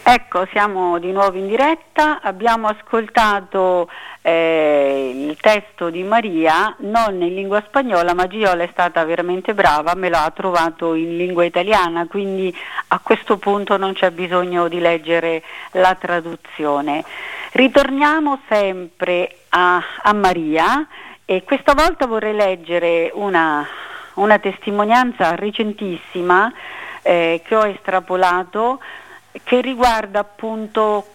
Ecco, siamo di nuovo in diretta, abbiamo ascoltato il testo di Maria, non in lingua spagnola, ma Giola è stata veramente brava, me l'ha trovato in lingua italiana, quindi a questo punto non c'è bisogno di leggere la traduzione. Ritorniamo sempre a Maria e questa volta vorrei leggere una testimonianza recentissima che ho estrapolato, che riguarda appunto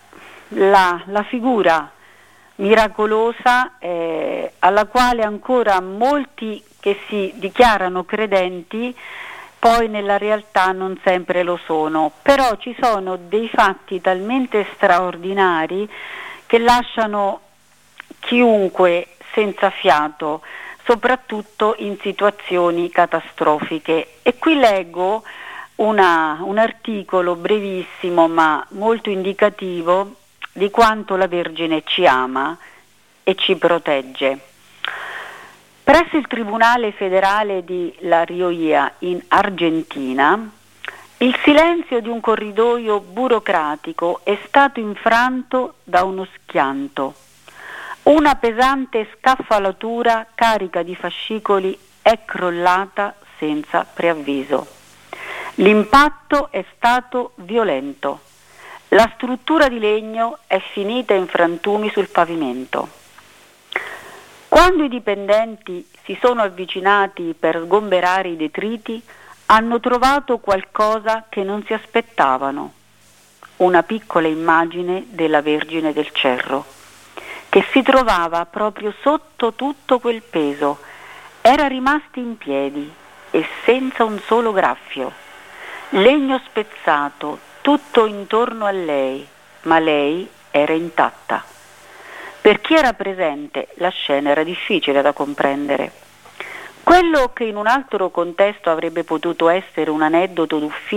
la figura miracolosa alla quale ancora molti che si dichiarano credenti poi nella realtà non sempre lo sono, però ci sono dei fatti talmente straordinari che lasciano chiunque senza fiato, soprattutto in situazioni catastrofiche. E qui leggo un articolo brevissimo ma molto indicativo di quanto la Vergine ci ama e ci protegge. Presso il Tribunale federale di La Rioja in Argentina, il silenzio di un corridoio burocratico è stato infranto da uno schianto. Una pesante scaffalatura carica di fascicoli è crollata senza preavviso. L'impatto è stato violento. La struttura di legno è finita in frantumi sul pavimento. Quando i dipendenti si sono avvicinati per sgomberare i detriti, hanno trovato qualcosa che non si aspettavano. Una piccola immagine della Vergine del Cerro, che si trovava proprio sotto tutto quel peso. Era rimasta in piedi e senza un solo graffio. Legno spezzato tutto intorno a lei, ma lei era intatta. Per chi era presente la scena era difficile da comprendere. Quello che in un altro contesto avrebbe potuto essere un aneddoto d'ufficio